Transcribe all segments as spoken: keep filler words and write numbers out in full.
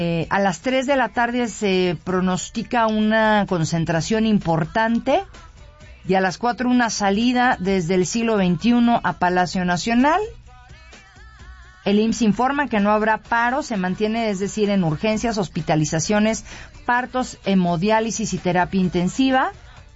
Eh, a las tres de la tarde se pronostica una concentración importante y a las cuatro una salida desde el siglo veintiuno a Palacio Nacional. El I M S S informa que no habrá paro, se mantiene, es decir, en urgencias, hospitalizaciones, partos, hemodiálisis y terapia intensiva.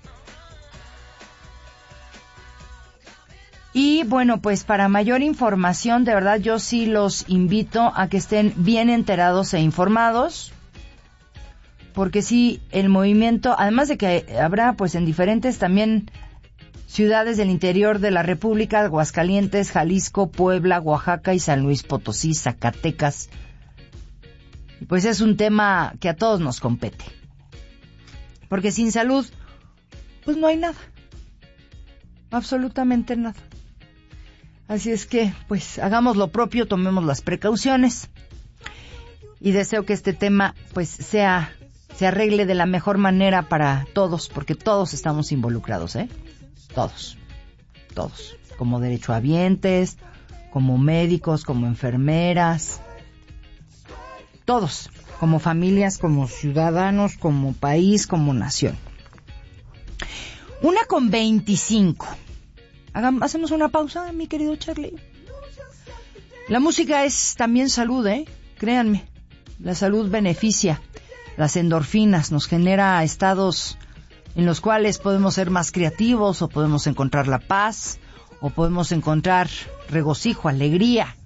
Y bueno, pues para mayor información, de verdad yo sí los invito a que estén bien enterados e informados, porque sí, el movimiento, además de que habrá pues en diferentes también ciudades del interior de la República, Aguascalientes, Jalisco, Puebla, Oaxaca y San Luis Potosí, Zacatecas, pues es un tema que a todos nos compete, porque sin salud pues no hay nada, absolutamente nada. Así es que, pues, hagamos lo propio, tomemos las precauciones y deseo que este tema, pues, sea, se arregle de la mejor manera para todos, porque todos estamos involucrados, ¿eh? Todos, todos, como derechohabientes, como médicos, como enfermeras, todos, como familias, como ciudadanos, como país, como nación. Una con veinticinco. Hacemos una pausa, mi querido Charlie. La música es también salud, ¿eh? Créanme. La salud beneficia. Las endorfinas nos genera estados en los cuales podemos ser más creativos, o podemos encontrar la paz, o podemos encontrar regocijo, alegría.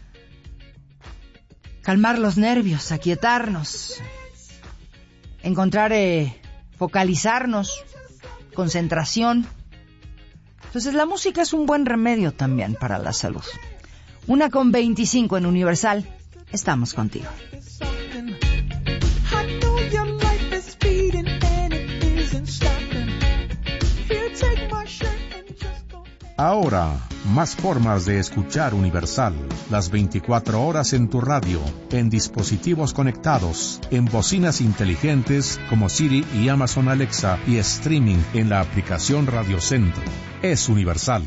Calmar los nervios, aquietarnos. Encontrar, eh, focalizarnos, concentración. Entonces la música es un buen remedio también para la salud. Una con veinticinco en Universal. Estamos contigo. Ahora, más formas de escuchar Universal. Las veinticuatro horas en tu radio, en dispositivos conectados, en bocinas inteligentes como Siri y Amazon Alexa, y streaming en la aplicación Radio Centro. Es Universal.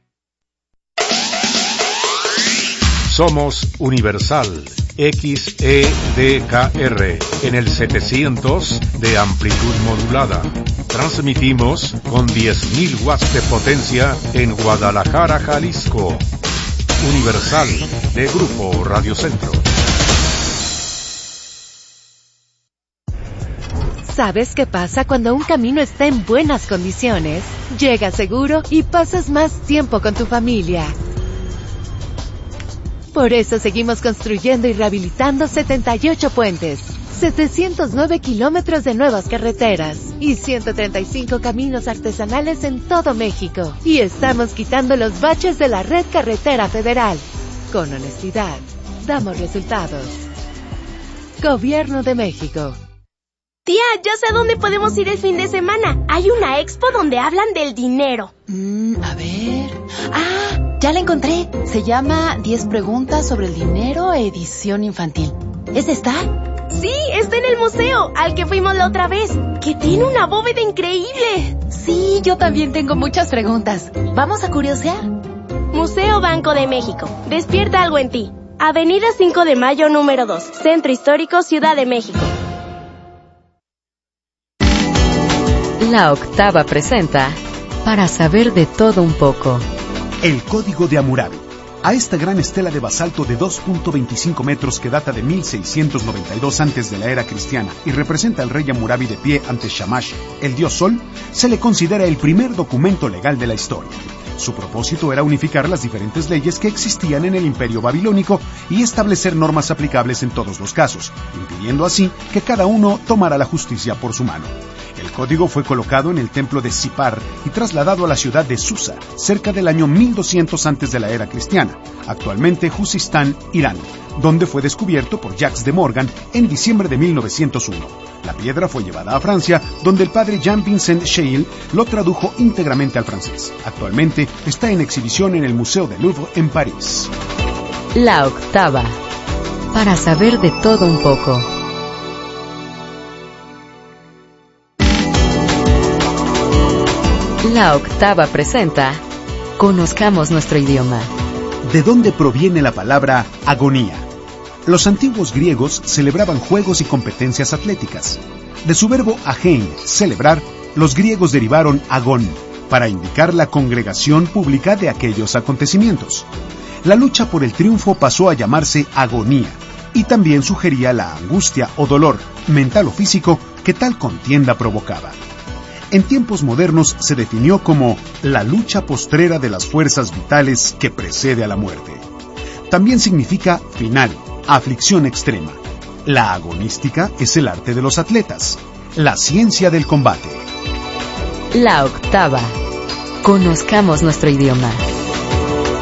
Somos Universal, X E D K R, en el setecientos de amplitud modulada. Transmitimos con diez mil watts de potencia en Guadalajara, Jalisco. Universal, de Grupo Radio Centro. ¿Sabes qué pasa cuando un camino está en buenas condiciones? Llega seguro y pasas más tiempo con tu familia. Por eso seguimos construyendo y rehabilitando setenta y ocho puentes, setecientos nueve kilómetros de nuevas carreteras y ciento treinta y cinco caminos artesanales en todo México. Y estamos quitando los baches de la red carretera federal. Con honestidad, damos resultados. Gobierno de México. Tía, ya sé a dónde podemos ir el fin de semana. Hay una expo donde hablan del dinero. Mm, a ver... ¡Ah! Ya la encontré. Se llama diez preguntas sobre el dinero, edición infantil. ¿Es esta? Sí, está en el museo, al que fuimos la otra vez, que tiene una bóveda increíble. Sí, yo también tengo muchas preguntas. ¿Vamos a curiosear? Museo Banco de México. Despierta algo en ti. Avenida cinco de Mayo, número dos. Centro Histórico, Ciudad de México. La Octava presenta Para saber de todo un poco. El Código de Hammurabi. A esta gran estela de basalto de dos punto veinticinco metros que data de mil seiscientos noventa y dos antes de la era cristiana y representa al rey Hammurabi de pie ante Shamash, el dios Sol, se le considera el primer documento legal de la historia. Su propósito era unificar las diferentes leyes que existían en el Imperio Babilónico y establecer normas aplicables en todos los casos, impidiendo así que cada uno tomara la justicia por su mano. El código fue colocado en el templo de Sipar y trasladado a la ciudad de Susa, cerca del año mil doscientos antes de la era cristiana, actualmente Juzistán, Irán, donde fue descubierto por Jacques de Morgan en diciembre de mil novecientos uno. La piedra fue llevada a Francia, donde el padre Jean-Vincent Scheil lo tradujo íntegramente al francés. Actualmente está en exhibición en el Museo del Louvre en París. La Octava. Para saber de todo un poco. La Octava presenta Conozcamos nuestro idioma. ¿De dónde proviene la palabra agonía? Los antiguos griegos celebraban juegos y competencias atléticas. De su verbo agein, celebrar, los griegos derivaron agón, para indicar la congregación pública de aquellos acontecimientos. La lucha por el triunfo pasó a llamarse agonía, y también sugería la angustia o dolor, mental o físico, que tal contienda provocaba. En tiempos modernos se definió como la lucha postrera de las fuerzas vitales que precede a la muerte. También significa final, aflicción extrema. La agonística es el arte de los atletas, la ciencia del combate. La octava. Conozcamos nuestro idioma.